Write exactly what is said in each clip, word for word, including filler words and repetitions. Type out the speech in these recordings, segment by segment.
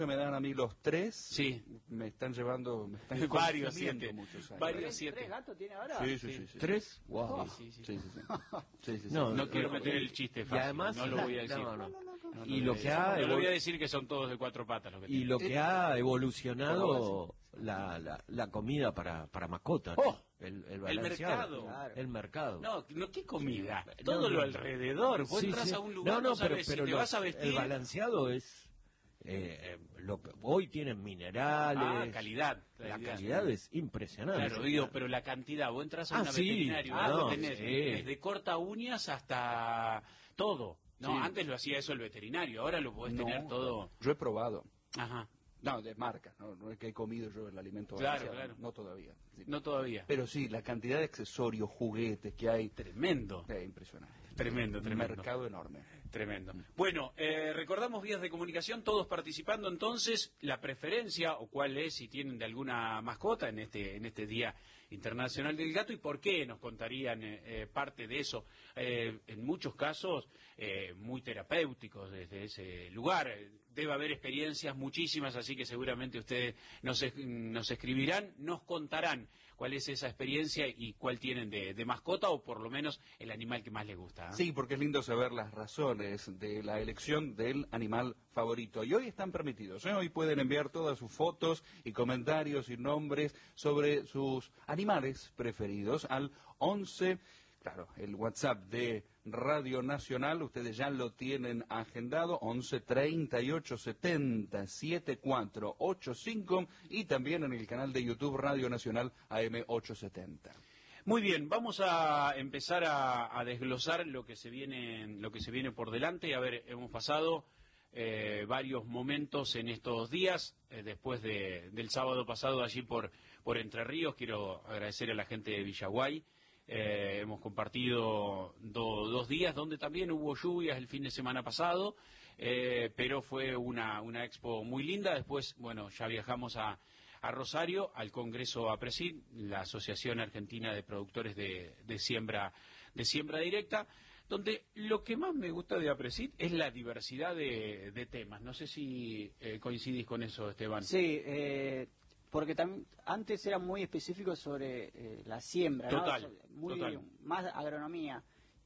me dan a mí los tres, sí, me están llevando, me están varios siete, muchos años. varios siete. ¿Tres gatos tiene ahora? Sí, sí, sí, sí. ¿Tres? Wow. Sí, sí, sí. Sí, sí, sí. Sí, sí, sí. No, Sí. no quiero meter el chiste fácil, y además, no lo voy a decir. no, no. No, no, Y no, lo no, que no, ha No lo voy a evol- decir que son todos de cuatro patas los que y tienen. lo que ha evolucionado la, la, la comida para, para mascotas. ¿no? ¡Oh! El, el, El balanceado, mercado. Claro. El mercado. No, no, ¿qué comida? No, Todo no. lo alrededor. Vos Sí, entras sí. a un lugar, no, no, no, sabes pero, pero si te lo- vas a vestir. el balanceado es... Eh, eh, lo que, hoy tienen minerales. Ah, calidad. La calidad. calidad es impresionante. Claro, digo, pero la cantidad, vos entras a Ah, una sí. veterinario, Ah, vos no, tenés sí. desde corta uñas hasta todo. No, Sí. antes lo hacía eso el veterinario, ahora lo podés No, tener todo. Yo he probado. Ajá. No, de marca, no, no es que he comido yo el alimento Claro, balanceado, claro. no todavía. Sí. No todavía. Pero sí, la cantidad de accesorios, juguetes que hay, Tremendo. es impresionante. Tremendo, Un tremendo. mercado enorme. Tremendo. Bueno, eh, recordamos vías de comunicación, todos participando entonces, la preferencia o cuál es si tienen de alguna mascota en este en este Día Internacional del Gato y por qué nos contarían eh, eh, parte de eso. Eh, en muchos casos eh, muy terapéuticos desde ese lugar. Eh, Debe haber experiencias muchísimas, así que seguramente ustedes nos, es- nos escribirán, nos contarán cuál es esa experiencia y cuál tienen de, de mascota o por lo menos el animal que más les gusta. ¿eh? Sí, porque es lindo saber las razones de la elección del animal favorito. Y hoy están permitidos, ¿eh? Hoy pueden enviar todas sus fotos y comentarios y nombres sobre sus animales preferidos al once. Claro, el WhatsApp de Radio Nacional, ustedes ya lo tienen agendado, once treinta y ocho setenta setenta y cuatro ochenta y cinco y también en el canal de YouTube Radio Nacional A M ochocientos setenta. Muy bien, vamos a empezar a, a desglosar lo que se viene, lo que se viene por delante. A ver, hemos pasado eh, varios momentos en estos días, eh, después de, del sábado pasado allí por, por Entre Ríos. Quiero agradecer a la gente de Villaguay. Eh, hemos compartido do- dos días donde también hubo lluvias el fin de semana pasado, eh, pero fue una, una expo muy linda. Después, bueno, ya viajamos a, a Rosario, al Congreso APRESID, la Asociación Argentina de Productores de, de Siembra de Siembra Directa, donde lo que más me gusta de APRESID es la diversidad de, de temas. No sé si eh, coincidís con eso, Esteban. Sí, eh, porque también antes era muy específico sobre eh, la siembra, ¿no? Total, Sobre- muy total. más agronomía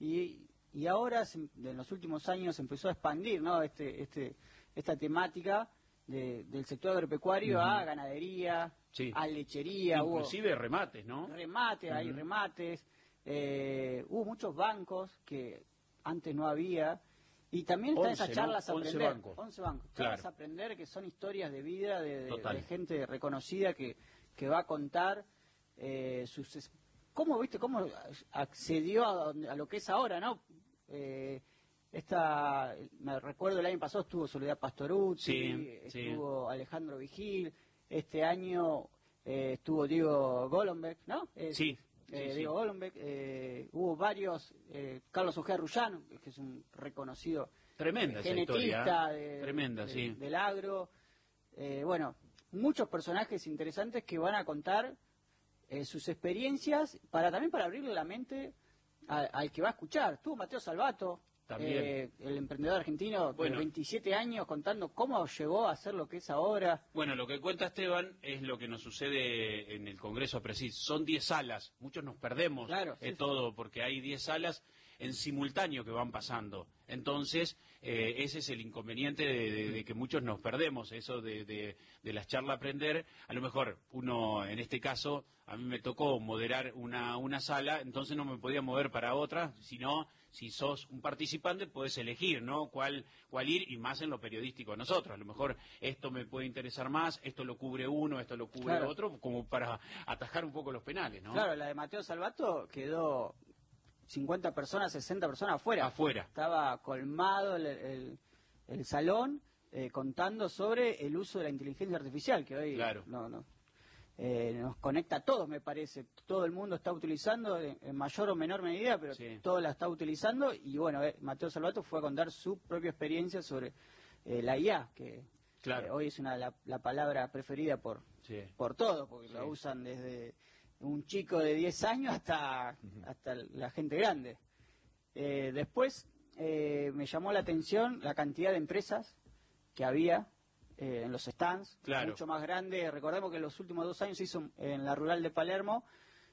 y y ahora se- en los últimos años se empezó a expandir, ¿no? Este este esta temática de- del sector agropecuario a ganadería, Sí. a lechería, hubo Inclusive remates, ¿no? remates, hay Ujú. remates, eh, hubo muchos bancos que antes no había. Y también están once, esas charlas ¿no? a once aprender. bancos. once bancos. Claro. Charlas a aprender que son historias de vida de, de- Total. de gente reconocida que, que va a contar eh, sus es- cómo viste cómo accedió a, donde- a lo que es ahora, ¿no? Eh, esta me recuerdo el año pasado estuvo Soledad Pastorucci, Sí, sí. estuvo Alejandro Vigil, este año eh, estuvo Diego Golombek, ¿no? Eh, Sí, eh, sí, sí. Diego Golombek, eh, hubo varios, eh, Carlos Ojea Rullán, que es un reconocido Tremenda esa genetista historia, ¿eh? de- Tremenda, de- sí. del agro. Eh, bueno, muchos personajes interesantes que van a contar eh, sus experiencias para también para abrirle la mente a- al que va a escuchar. Estuvo Mateo Salvato, También. eh, el emprendedor argentino Bueno. de veintisiete años, contando cómo llegó a ser lo que es ahora. Bueno, lo que cuenta Esteban es lo que nos sucede en el Congreso APRESID. Son diez salas, muchos nos perdemos Claro, de sí, todo porque hay diez salas en simultáneo que van pasando. Entonces, eh, ese es el inconveniente de, de- de que muchos nos perdemos, eso de, de, de las charlas aprender. A lo mejor uno, en este caso, a mí me tocó moderar una, una sala, entonces no me podía mover para otra, sino si sos un participante puedes elegir, ¿no? Cuál, cuál ir y más en lo periodístico nosotros. A lo mejor esto me puede interesar más, esto lo cubre uno, esto lo cubre Claro. otro, como para atajar un poco los penales, ¿no? Claro, la de Mateo Salvato quedó cincuenta personas, sesenta personas afuera. Afuera. Estaba colmado el, el- el salón eh, contando sobre el uso de la inteligencia artificial, que hoy Claro. no, no, eh, nos conecta a todos, me parece. Todo el mundo está utilizando en, en mayor o menor medida, pero Sí. todo la está utilizando. Y bueno, eh, Mateo Salvato fue a contar su propia experiencia sobre eh, la I A, que Claro. eh, hoy es una la, la palabra preferida por, Sí. por todos, porque Sí. lo usan desde un chico de diez años hasta, hasta la gente grande. Eh, después eh, me llamó la atención la cantidad de empresas que había eh, en los stands, claro. mucho más grande. Recordemos que en los últimos dos años se hizo en la rural de Palermo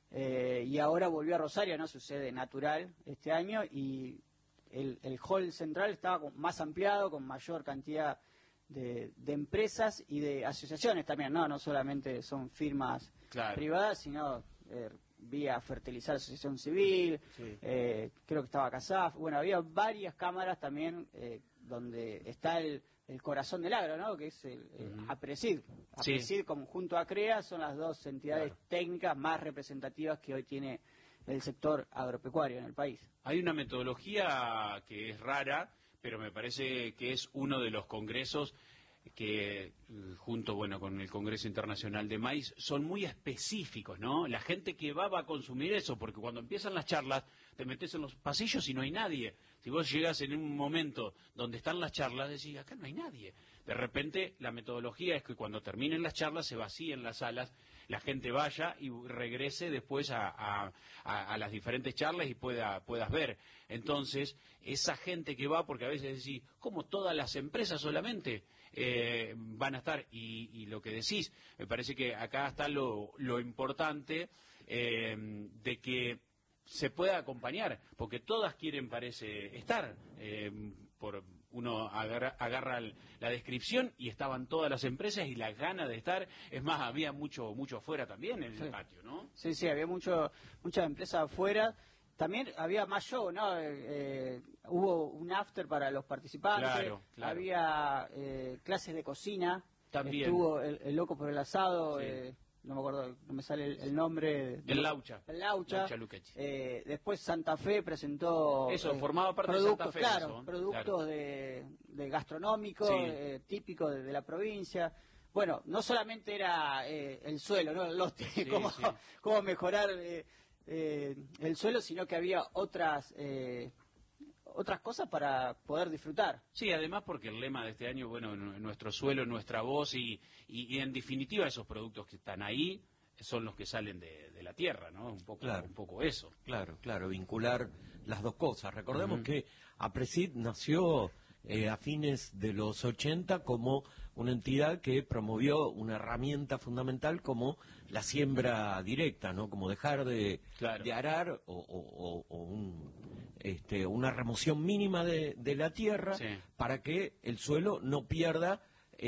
eh, y ahora volvió a Rosario, no sucede natural este año, y el, el hall central estaba con- más ampliado, con mayor cantidad de, de empresas y de asociaciones también, no no solamente son firmas Claro. privadas, sino eh, vía Fertilizar Asociación Civil, Sí. eh, creo que estaba CASAF, bueno, había varias cámaras también eh, donde está el, el corazón del agro, ¿no? Que es el, el Ujú. APRESID. Sí. APRESID como junto a CREA son las dos entidades Claro. técnicas más representativas que hoy tiene el sector agropecuario en el país. Hay una metodología que es rara, pero me parece que es uno de los congresos que, eh, junto bueno con el Congreso Internacional de Maíz, son muy específicos, ¿no? La gente que va va a consumir eso, porque cuando empiezan las charlas, te metes en los pasillos y no hay nadie. Si vos llegas en un momento donde están las charlas, decís, acá no hay nadie. De repente, la metodología es que cuando terminen las charlas se vacíen las salas, la gente vaya y regrese después a, a- a- a las diferentes charlas y pueda, puedas ver. Entonces, esa gente que va, porque a veces decís, ¿cómo todas las empresas solamente eh, van a estar? Y, y lo que decís, me parece que acá está lo, lo importante eh, de que se pueda acompañar, porque todas quieren, parece, estar. eh, por Uno agarra, agarra el- la descripción y estaban todas las empresas y la gana de estar. Es más, había mucho mucho afuera también en Sí. el patio, ¿no? Sí, sí, había mucho, muchas empresas afuera. También había más show, ¿no? Eh, eh, hubo un after para los participantes. Claro, claro. Había eh, clases de cocina. También. Estuvo el, el Loco por el Asado. Sí. eh, no me acuerdo, no me sale el, el nombre. de- El Laucha. El Laucha. Laucha Luchetti. Eh, después Santa Fe presentó... Eso, eh, formaba parte de productos, Santa Fe, claro, eso, ¿eh? productos Claro. de, de gastronómicos, Sí. eh, típicos de, de la provincia. Bueno, no solamente era eh, el suelo, ¿no? El lote, Sí, cómo, sí. cómo mejorar eh, eh, el suelo, sino que había otras eh, otras cosas para poder disfrutar. Sí, además porque el lema de este año, bueno, nu- nuestro suelo, nuestra voz y, y, y en definitiva esos productos que están ahí son los que salen de, de la tierra, ¿no? Un poco, Claro. un poco eso. Claro, claro, vincular las dos cosas. Recordemos Ujú. que APRESID nació eh, a fines de los ochenta como una entidad que promovió una herramienta fundamental como la siembra directa, ¿no? Como dejar de, Claro. de arar o, o- o- o un, este, una remoción mínima de, de la tierra Sí. para que el suelo no pierda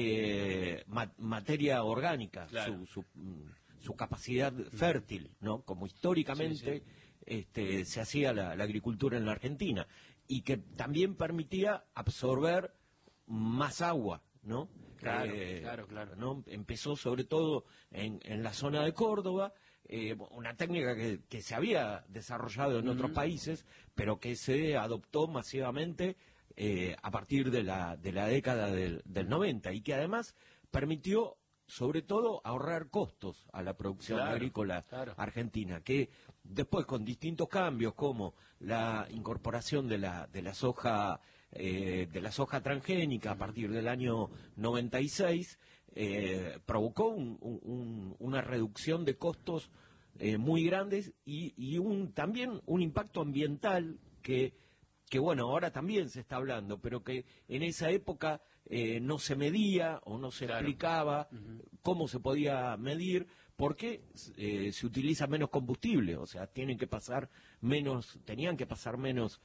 eh, ma- materia orgánica, Claro. su, su, mm, su capacidad fértil, ¿no? Como históricamente Sí, este, se hacía la, la agricultura en la Argentina y que también permitía absorber más agua, ¿no? Claro, claro, claro. ¿no? Empezó sobre todo en, en la zona de Córdoba, eh, una técnica que, que se había desarrollado en otros Ujú. países, pero que se adoptó masivamente eh, a partir de la, de la década del, del noventa y que además permitió sobre todo ahorrar costos a la producción Claro, agrícola claro. argentina, que después con distintos cambios como la incorporación de la, de la soja eh, de la soja transgénica a partir del año noventa y seis eh, provocó un- un- un- una reducción de costos eh, muy grandes y, y un, también un impacto ambiental que, que, bueno, ahora también se está hablando, pero que en esa época eh, no se medía o no se Claro. explicaba cómo se podía medir, porque eh, se utiliza menos combustible, o sea, tienen que pasar menos, tenían que pasar menos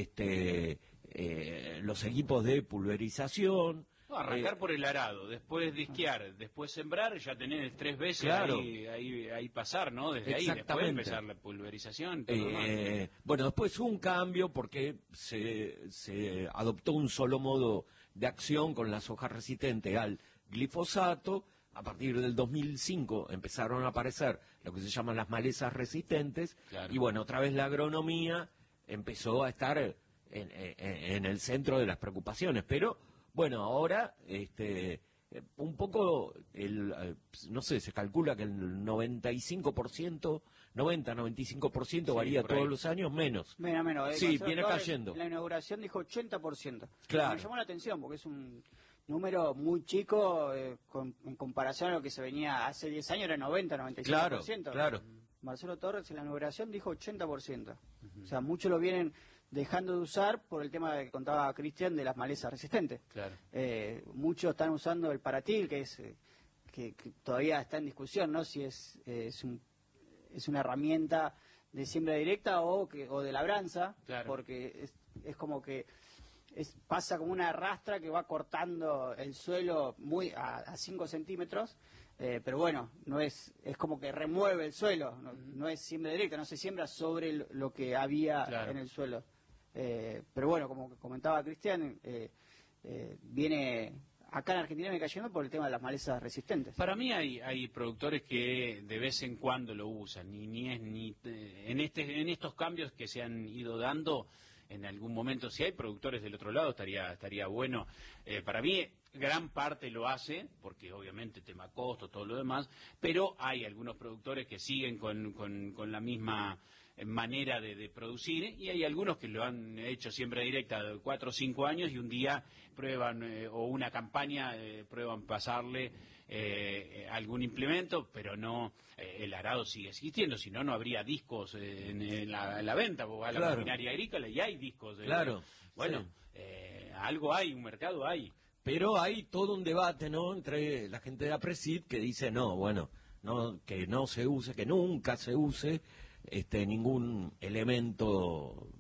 este, eh, los equipos de pulverización. No, arrancar eh, por el arado, después disquear, después sembrar, ya tenés tres veces Claro. ahí, ahí, ahí pasar, ¿no? Desde ahí, después Exactamente. empezar la pulverización. Todo lo demás. Eh, bueno, después hubo un cambio porque se, se adoptó un solo modo de acción con la soja resistente al glifosato. A partir del dos mil cinco empezaron a aparecer lo que se llaman las malezas resistentes. Claro. Y bueno, otra vez la agronomía empezó a estar en, en- en el centro de las preocupaciones. Pero bueno, ahora este, eh, un poco, el, eh, no sé, se calcula que el noventa y cinco por ciento, noventa, noventa y cinco por ciento Sí, varía por ahí. todos los años, menos. Menos, menos. eh, Sí, Marcelo viene Torres, cayendo. En la inauguración dijo ochenta por ciento. Claro. Me llamó la atención porque es un número muy chico eh, con- en comparación a lo que se venía hace diez años, era noventa, noventa y cinco por ciento. Claro, claro. Marcelo Torres en la inauguración dijo ochenta por ciento. O sea, muchos lo vienen dejando de usar por el tema que contaba Cristian de las malezas resistentes. Claro. Eh, muchos están usando el paratil, que es eh, que, que todavía está en discusión, ¿no? Si es, eh, es, un, es una herramienta de siembra directa o, que, o de labranza, Claro. porque es, es como que es, pasa como una rastra que va cortando el suelo muy a cinco centímetros, eh, pero bueno, no es es como que remueve el suelo, no, no es siembra directa, no se siembra sobre lo, lo que había Claro. en el suelo. Eh, pero bueno, como comentaba Cristian, eh, eh, viene acá en Argentina me cayendo por el tema de las malezas resistentes. Para mí hay, hay productores que de vez en cuando lo usan, ni, ni es ni eh, en este en estos cambios que se han ido dando en algún momento, si hay productores del otro lado estaría estaría bueno. Eh, para mí gran parte lo hace, porque obviamente tema costo, todo lo demás, pero hay algunos productores que siguen con, con, con la misma manera de, de producir, y hay algunos que lo han hecho siempre directa de cuatro o cinco años y un día prueban, eh, o una campaña, eh, prueban pasarle eh, algún implemento, pero no, eh, el arado sigue existiendo, si no, no habría discos eh, en, en, la, en la venta, porque va a la Claro. maquinaria agrícola y hay discos. Eh, Claro, Bueno, sí. eh, algo hay, un mercado hay. Pero hay todo un debate, ¿no?, entre la gente de APRESID que dice, no, bueno, no, que no se use, que nunca se use este ningún elemento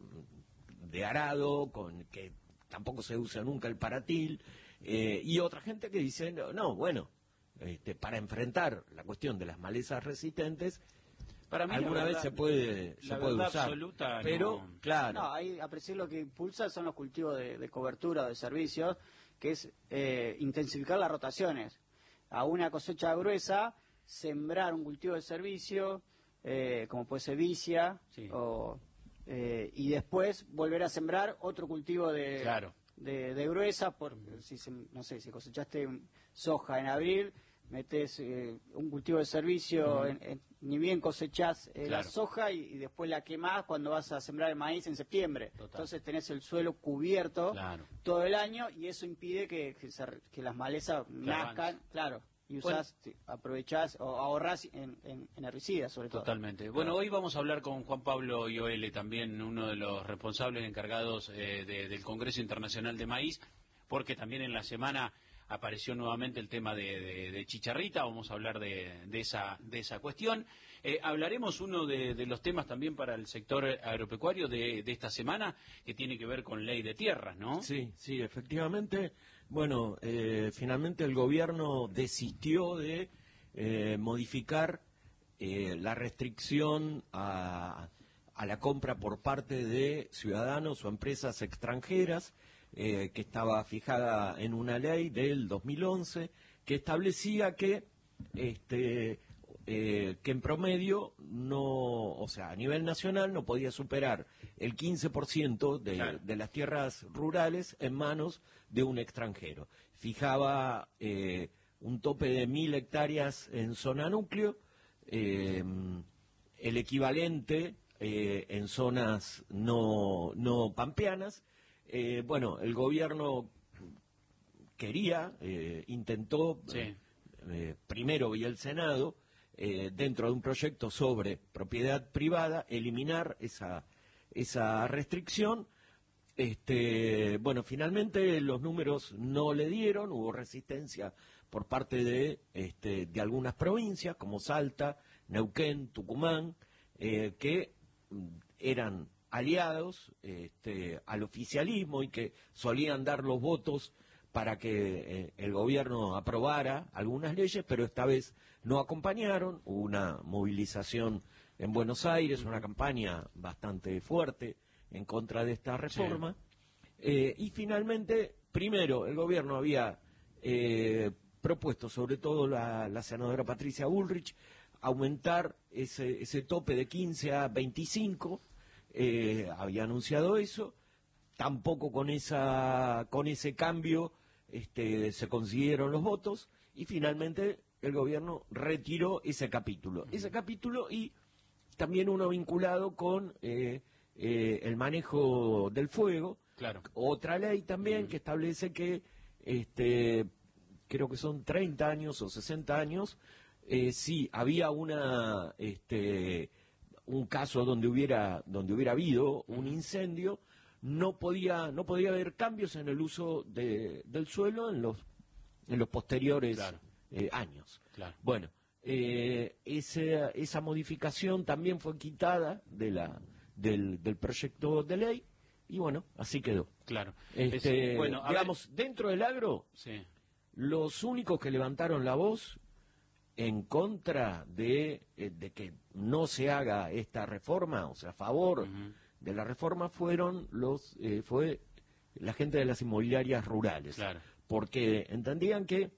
de arado, con que tampoco se usa nunca el paratil, eh, y otra gente que dice, no, no, bueno, este, para enfrentar la cuestión de las malezas resistentes, Para mí, alguna la vez verdad- se puede, se la puede verdad usar. absoluta, pero, no. claro, No, ahí apreciar lo que impulsa son los cultivos de, de cobertura o de servicios, que es eh, intensificar las rotaciones. A una cosecha gruesa, sembrar un cultivo de servicio, eh, como puede ser vicia, Sí. o, eh, y después volver a sembrar otro cultivo de, Claro. de, de gruesa, por, si se- no sé, si cosechaste un- soja en abril, metes eh, un cultivo de servicio, en- en- ni bien cosechás eh, la Claro. soja y, y después la quemás cuando vas a sembrar el maíz en septiembre. Total. Entonces tenés el suelo cubierto Claro. todo el año y eso impide que, que, se re- que las malezas nazcan, avance. claro, y Bueno. usás, sí, aprovechás o ahorrás en, en, en herbicidas sobre todo. Totalmente. Bueno, hoy vamos a hablar con Juan Pablo Ioele, también uno de los responsables encargados eh, de- del Congreso Internacional de Maíz, porque también en la semana apareció nuevamente el tema de, de- de chicharrita. Vamos a hablar de, de esa, de esa cuestión. Eh, hablaremos uno de, de los temas también para el sector agropecuario de, de esta semana, que tiene que ver con ley de tierras, ¿no? Sí, sí, efectivamente. Bueno, eh, finalmente el gobierno desistió de eh, modificar eh, la restricción a, a la compra por parte de ciudadanos o empresas extranjeras, eh, que estaba fijada en una ley del dos mil once, que establecía que este eh, que en promedio no, o sea, a nivel nacional no podía superar el quince por ciento de, Claro. de las tierras rurales en manos de un extranjero. Fijaba eh, un tope de mil hectáreas en zona núcleo, eh, el equivalente eh, en zonas no, no pampeanas. Eh, bueno, el gobierno quería, eh, intentó, Sí. eh, eh, primero vía el Senado, eh, dentro de un proyecto sobre propiedad privada, eliminar esa, esa restricción. Este, bueno, finalmente los números no le dieron, hubo resistencia por parte de, este, de algunas provincias como Salta, Neuquén, Tucumán, eh, que mm, eran aliados este, al oficialismo y que solían dar los votos para que eh, el gobierno aprobara algunas leyes, pero esta vez no acompañaron. Hubo una movilización en Buenos Aires, una campaña bastante fuerte en contra de esta reforma. Eh, y finalmente, primero, el gobierno había eh, propuesto, sobre todo la, la senadora Patricia Bullrich, aumentar ese, ese tope de quince a veinticinco, eh, había anunciado eso. Tampoco con esa con ese cambio este, se consiguieron los votos y finalmente el gobierno retiró ese capítulo. Ese capítulo y también uno vinculado con eh, eh, el manejo del fuego. Claro. Otra ley también que establece que, este, creo que son treinta años o sesenta años, eh, si había una, este, un caso donde hubiera, donde hubiera habido un incendio, no podía no podía haber cambios en el uso de, del suelo en los en los posteriores Claro. eh, años. Claro. Bueno, eh, esa, esa modificación también fue quitada de la del, del proyecto de ley y bueno, así quedó. Claro. Este, Es- bueno, a digamos, dentro del agro, ver, sí. los únicos que levantaron la voz en contra de, eh, de que no se haga esta reforma, o sea, a favor Ujú. de la reforma, fueron los eh, fue la gente de las inmobiliarias rurales, Claro. porque entendían que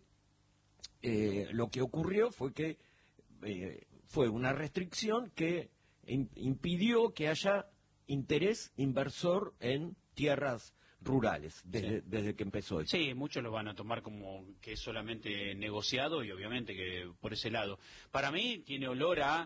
eh, lo que ocurrió fue que eh, fue una restricción que im- impidió que haya interés inversor en tierras rurales desde, Sí. desde que empezó esto. Sí, muchos lo van a tomar como que es solamente negociado y obviamente que por ese lado. Para mí tiene olor a,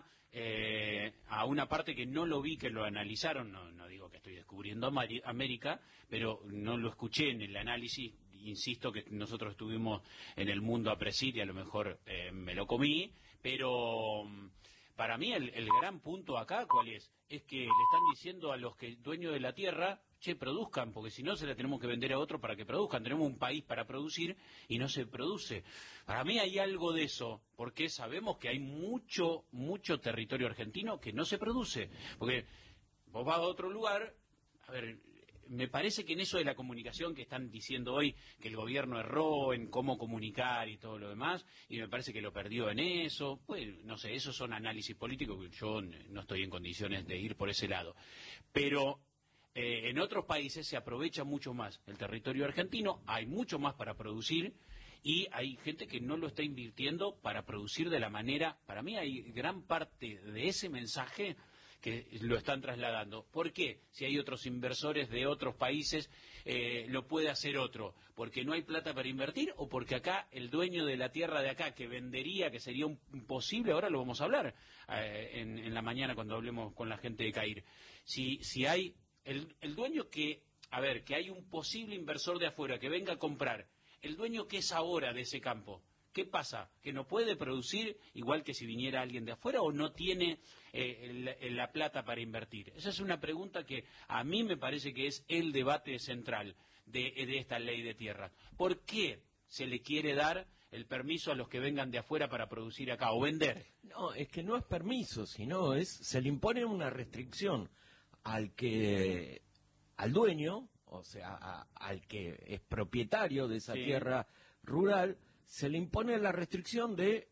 eh, a una parte que no lo vi, que lo analizaron, no, no digo que estoy descubriendo Amari- América, pero no lo escuché en el análisis. Insisto que nosotros estuvimos en el mundo a presir y a lo mejor eh, me lo comí, pero mm, para mí el, el gran punto acá, ¿cuál es? Es que le están diciendo a los que dueños de la tierra, che, produzcan, porque si no se la tenemos que vender a otro para que produzcan. Tenemos un país para producir y no se produce. Para mí hay algo de eso, porque sabemos que hay mucho, mucho territorio argentino que no se produce. Porque vos vas a otro lugar, a ver, me parece que en eso de la comunicación que están diciendo hoy, que el gobierno erró en cómo comunicar y todo lo demás, y me parece que lo perdió en eso, pues no sé, esos son análisis políticos que yo no estoy en condiciones de ir por ese lado. Pero eh, en otros países se aprovecha mucho más el territorio argentino, hay mucho más para producir, y hay gente que no lo está invirtiendo para producir de la manera, para mí hay gran parte de ese mensaje que lo están trasladando. ¿Por qué? Si hay otros inversores de otros países, eh, lo puede hacer otro. ¿Porque no hay plata para invertir o porque acá el dueño de la tierra de acá que vendería, que sería un posible, ahora lo vamos a hablar eh, en, en la mañana cuando hablemos con la gente de CAIR, si, si hay el, el dueño que, a ver, que hay un posible inversor de afuera que venga a comprar, el dueño que es ahora de ese campo, ¿qué pasa? ¿Que no puede producir igual que si viniera alguien de afuera o no tiene eh, la, la plata para invertir? Esa es una pregunta que a mí me parece que es el debate central de, de esta ley de tierras. ¿Por qué se le quiere dar el permiso a los que vengan de afuera para producir acá o vender? No, es que no es permiso, sino es se le impone una restricción al que al dueño, o sea, a- al que es propietario de esa Sí. tierra rural, se le impone la restricción de,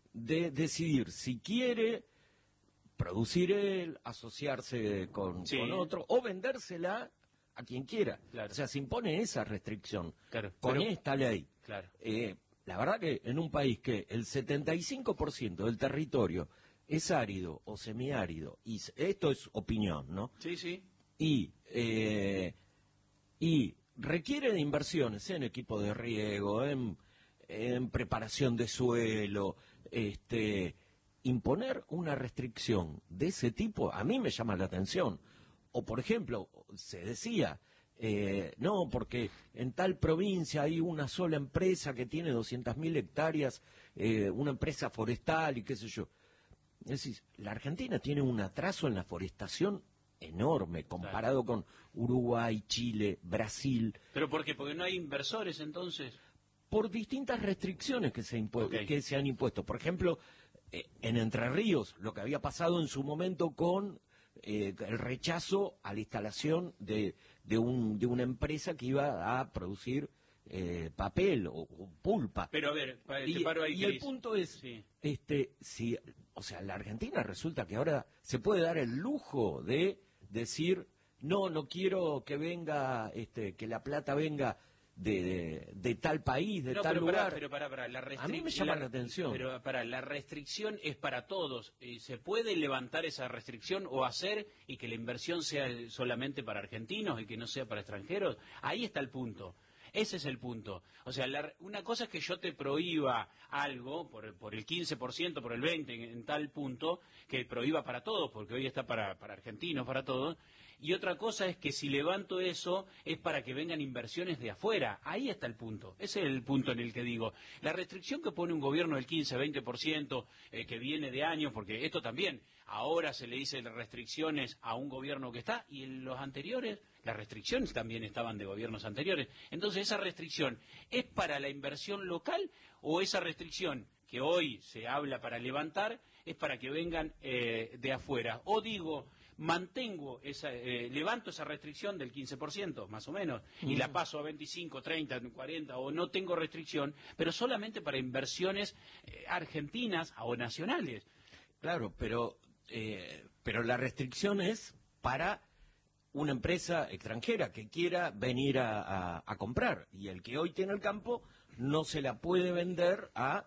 de decidir si quiere producir él, asociarse con, Sí. con otro o vendérsela a quien quiera. Claro. O sea, se impone esa restricción Claro, con pero- esta ley. Claro. Eh, la verdad que en un país que el setenta y cinco por ciento del territorio es árido o semiárido, y s- esto es opinión, ¿no? Sí, sí. Y, eh, y requiere de inversiones en equipo de riego, en, en preparación de suelo, este, imponer una restricción de ese tipo a mí me llama la atención. O por ejemplo, se decía, eh, no, porque en tal provincia hay una sola empresa que tiene doscientas mil hectáreas, eh, una empresa forestal y qué sé yo. Es decir, la Argentina tiene un atraso en la forestación enorme comparado con Uruguay, Chile, Brasil, ¿Pero por qué? ¿Porque no hay inversores entonces? por distintas restricciones que se, impu- Ok. que se han impuesto. Por ejemplo, eh, en Entre Ríos, lo que había pasado en su momento con eh, el rechazo a la instalación de, de, un, de una empresa que iba a producir eh, papel o, o pulpa. Pero a ver, pa- te Y, paro ahí, y el Cris. punto es, Sí. este, si, o sea, la Argentina resulta que ahora se puede dar el lujo de decir, no, no quiero que venga, este, que la plata venga de, de, de tal país, de No, tal pero pará, lugar. pero pará, pará, la A mí me restric- llama la atención. Pero pará, la restricción es para todos. Eh, ¿Se puede levantar esa restricción o hacer y que la inversión sea solamente para argentinos y que no sea para extranjeros? Ahí está el punto. Ese es el punto. O sea, la- una cosa es que yo te prohíba algo por, por el quince por ciento, por el veinte por ciento, en, en tal punto, que prohíba para todos, porque hoy está para, para argentinos, para todos. Y otra cosa es que si levanto eso es para que vengan inversiones de afuera. Ahí está el punto. Ese es el punto en el que digo. La restricción que pone un gobierno del quince, veinte por ciento, eh, que viene de años, porque esto también, ahora se le dice restricciones a un gobierno que está, y en los anteriores las restricciones también estaban de gobiernos anteriores. Entonces, ¿esa restricción es para la inversión local o esa restricción que hoy se habla para levantar es para que vengan eh, de afuera? O digo, mantengo esa, eh, levanto esa restricción del quince por ciento, más o menos, y la paso a veinticinco, treinta, cuarenta, o no tengo restricción, pero solamente para inversiones eh, argentinas o nacionales. Claro, pero, eh, pero la restricción es para una empresa extranjera que quiera venir a, a, a comprar, y el que hoy tiene el campo no se la puede vender a,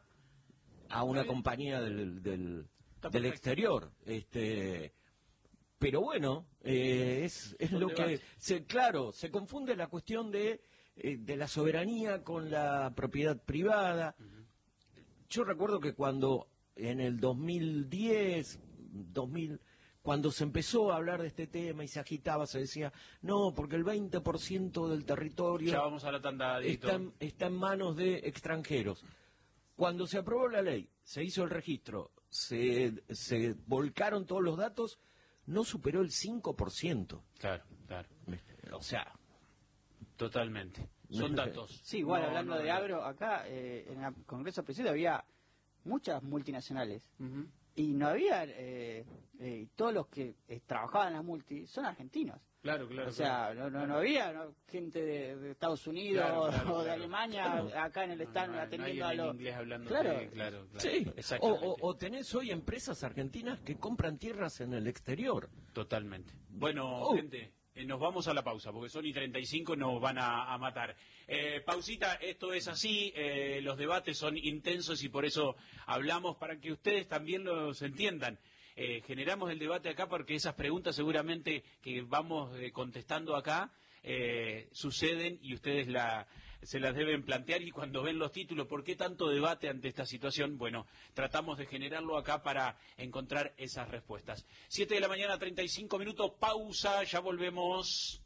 a una compañía del, del, del exterior. Este... Pero bueno, eh, es, es lo que, se, claro, se confunde la cuestión de, eh, de la soberanía con la propiedad privada. Uh-huh. Yo recuerdo que cuando en el dos mil diez, dos mil, cuando se empezó a hablar de este tema y se agitaba, se decía, no, porque el veinte por ciento del territorio ya vamos a la tanda, está, en, está en manos de extranjeros. Cuando se aprobó la ley, se hizo el registro, se, se volcaron todos los datos, no superó el cinco por ciento. Claro, claro. O sea, totalmente. Son datos. Sí, igual no, hablando no, de no. agro, acá eh, en el Congreso Presidente había muchas multinacionales. Uh-huh. Y no había, eh, eh, todos los que eh, trabajaban en las multi son argentinos. Claro, claro. O sea, claro. no, no, no había ¿no? gente de, de Estados Unidos Claro, claro, o de claro. Alemania Claro. acá en el stand No, no, atendiendo no a hay en los... inglés hablando Claro. de- claro, claro. sí. O, Exactamente. o, o tenés hoy empresas argentinas que compran tierras en el exterior. Totalmente. Bueno, Oh. gente, eh, nos vamos a la pausa, porque son y treinta y cinco, nos van a, a matar. Eh, pausita, esto es así, eh, los debates son intensos y por eso hablamos para que ustedes también los entiendan. Eh, generamos el debate acá porque esas preguntas seguramente que vamos eh, contestando acá eh, suceden y ustedes la, se las deben plantear, y cuando ven los títulos, ¿por qué tanto debate ante esta situación? Bueno, tratamos de generarlo acá para encontrar esas respuestas. siete de la mañana, treinta y cinco minutos, pausa, ya volvemos.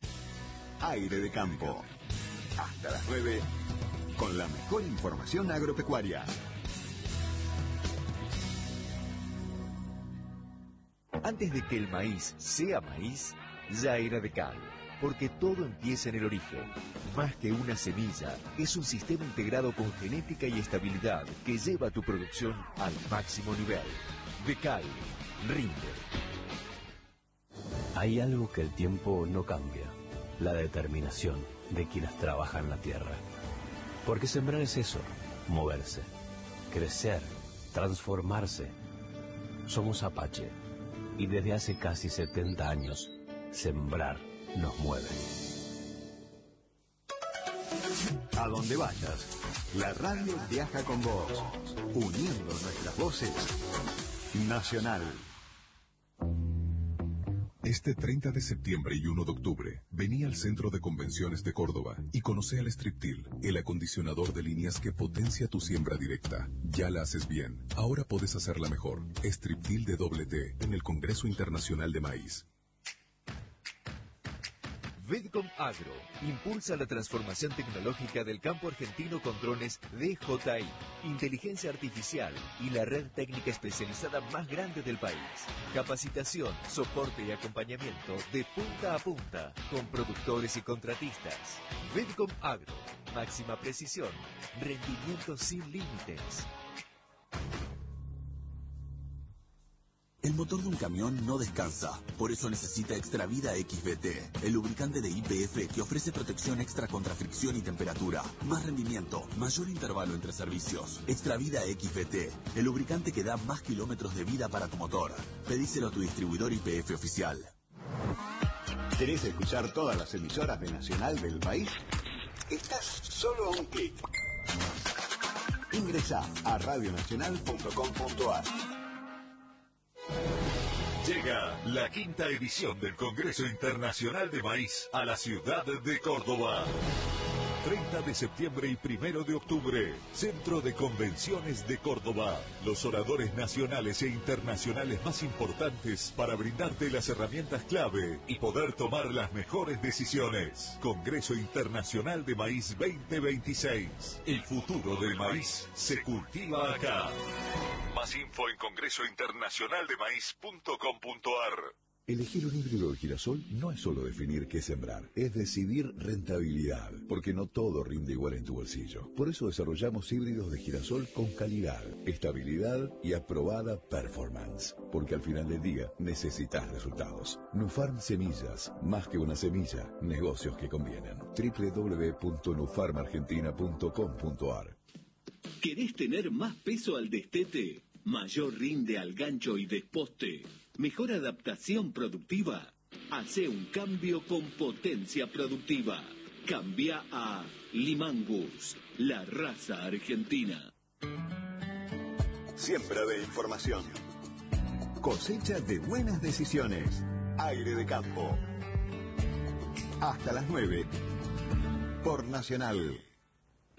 Aire de campo. Hasta las nueve, con la mejor información agropecuaria. Antes de que el maíz sea maíz, ya era de cal, porque todo empieza en el origen. Más que una semilla, es un sistema integrado con genética y estabilidad que lleva tu producción al máximo nivel. De cal, rinde. Hay algo que el tiempo no cambia, la determinación de quienes trabajan la tierra. Porque sembrar es eso, moverse, crecer, transformarse. Somos Apache. Y desde hace casi setenta años, sembrar nos mueve. A donde vayas, la radio viaja con vos, uniendo nuestras voces. Nacional. Este treinta de septiembre y uno de octubre, vení al Centro de Convenciones de Córdoba y conoce al Striptil, el acondicionador de líneas que potencia tu siembra directa. Ya la haces bien, ahora podés hacerla mejor. Striptil de doble T en el Congreso Internacional de Maíz. Vedcom Agro impulsa la transformación tecnológica del campo argentino con drones D J I, inteligencia artificial y la red técnica especializada más grande del país. Capacitación, soporte y acompañamiento de punta a punta con productores y contratistas. Vedcom Agro, máxima precisión, rendimiento sin límites. El motor de un camión no descansa, por eso necesita Extravida X B T, el lubricante de Y P F que ofrece protección extra contra fricción y temperatura, más rendimiento, mayor intervalo entre servicios. Extravida X B T, el lubricante que da más kilómetros de vida para tu motor. Pedíselo a tu distribuidor Y P F oficial. ¿Querés escuchar todas las emisoras de Nacional del país? Estás solo a un clic. Ingresá a radio nacional punto com punto a r. Llega la quinta edición del Congreso Internacional de Maíz a la ciudad de Córdoba. treinta de septiembre y primero de octubre, Centro de Convenciones de Córdoba. Los oradores nacionales e internacionales más importantes para brindarte las herramientas clave y poder tomar las mejores decisiones. Congreso Internacional de Maíz veinte veintiséis. El futuro del maíz se cultiva acá. Más info en congreso internacional de maíz punto com punto a r. Elegir un híbrido de girasol no es solo definir qué sembrar, es decidir rentabilidad, porque no todo rinde igual en tu bolsillo. Por eso desarrollamos híbridos de girasol con calidad, estabilidad y aprobada performance, porque al final del día necesitas resultados. Nufarm Semillas, más que una semilla, negocios que convienen. doble u doble u doble u punto nufarm argentina punto com punto a r. ¿Querés tener más peso al destete? ¿Mayor rinde al gancho y desposte? ¿Mejor adaptación productiva? Hace un cambio con potencia productiva. Cambia a Limangus, la raza argentina. Siembra de información. Cosecha de buenas decisiones. Aire de campo. Hasta las nueve. Por Nacional.